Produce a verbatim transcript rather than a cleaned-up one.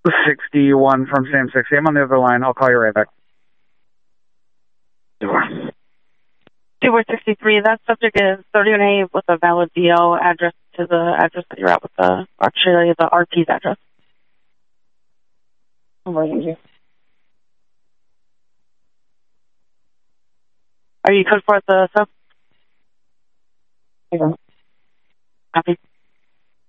sixty-one from Sam sixty. I'm on the other line. I'll call you right back. Two sixty-three, that subject is thirty-one A with a valid D O address to the address that you're at with the, actually the R P's address. Over, thank you. Are you code for the sub? Copy.